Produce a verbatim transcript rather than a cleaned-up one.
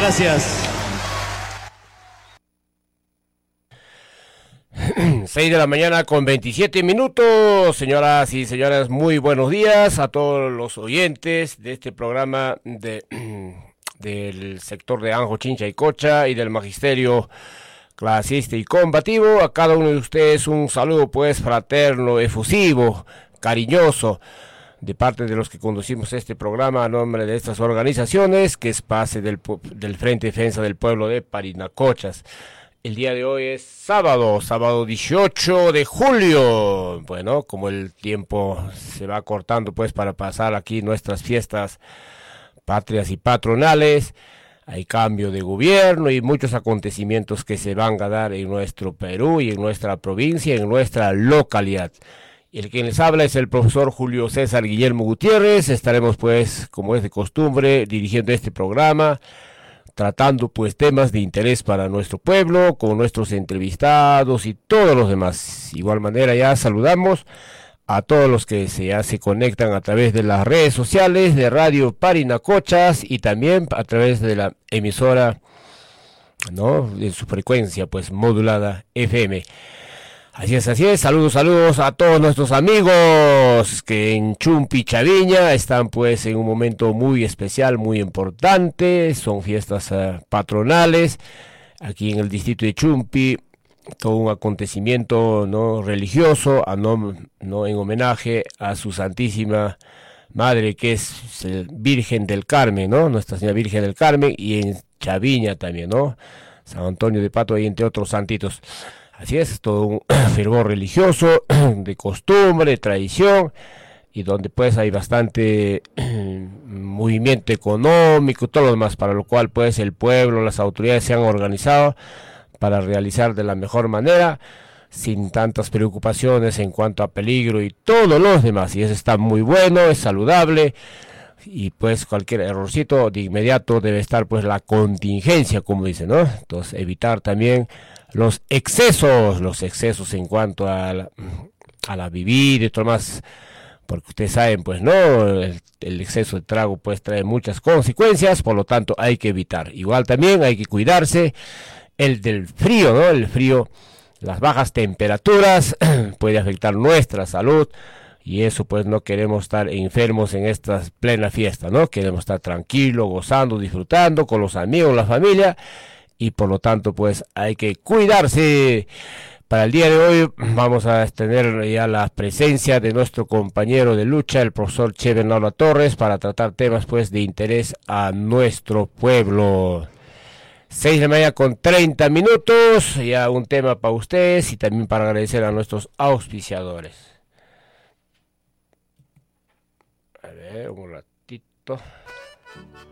Gracias. seis de la mañana con veintisiete minutos, señoras y señores, muy buenos días a todos los oyentes de este programa de, del sector de Anjo, Chincha y Cocha y del magisterio clasista y combativo. A cada uno de ustedes un saludo pues fraterno, efusivo, cariñoso, de parte de los que conducimos este programa a nombre de estas organizaciones, que es parte del, del Frente Defensa del Pueblo de Parinacochas. El día de hoy es sábado, sábado dieciocho de julio. Bueno, como el tiempo se va cortando pues para pasar aquí nuestras fiestas patrias y patronales, hay cambio de gobierno y muchos acontecimientos que se van a dar en nuestro Perú y en nuestra provincia, en nuestra localidad. Y el que les habla es el profesor Julio César Guillermo Gutiérrez. Estaremos pues, como es de costumbre, dirigiendo este programa, tratando pues temas de interés para nuestro pueblo, con nuestros entrevistados y todos los demás. De igual manera ya saludamos a todos los que se, ya se conectan a través de las redes sociales de Radio Parinacochas y también a través de la emisora, ¿no?, de su frecuencia pues modulada F M. Así es, así es, saludos, saludos a todos nuestros amigos que en Chumpi, Chaviña, están pues en un momento muy especial, muy importante, son fiestas uh, patronales, aquí en el distrito de Chumpi, todo un acontecimiento no religioso, a no, no en homenaje a su Santísima Madre, que es el Virgen del Carmen, ¿no?, Nuestra Señora Virgen del Carmen, y en Chaviña también, ¿no?, San Antonio de Pato, y entre otros santitos. Así es, todo un fervor religioso, de costumbre, tradición, y donde pues hay bastante movimiento económico, todo lo demás, para lo cual pues el pueblo, las autoridades se han organizado para realizar de la mejor manera, sin tantas preocupaciones en cuanto a peligro y todos los demás, y eso está muy bueno, es saludable, y pues cualquier errorcito de inmediato debe estar pues la contingencia, como dicen, ¿no? Entonces evitar también los excesos, los excesos en cuanto a la, a la bebida y todo más, porque ustedes saben, pues, ¿no?, el, el exceso de trago, pues, trae muchas consecuencias, por lo tanto, hay que evitar. Igual también hay que cuidarse el del frío, ¿no?, el frío, las bajas temperaturas, puede afectar nuestra salud, y eso, pues, no queremos estar enfermos en estas plenas fiestas, ¿no?, queremos estar tranquilos, gozando, disfrutando con los amigos, la familia, y por lo tanto pues hay que cuidarse. Para el día de hoy vamos a tener ya la presencia de nuestro compañero de lucha, el profesor Che Bernardo Torres, para tratar temas pues de interés a nuestro pueblo. seis de la mañana con treinta minutos, ya un tema para ustedes y también para agradecer a nuestros auspiciadores. A ver, un ratito.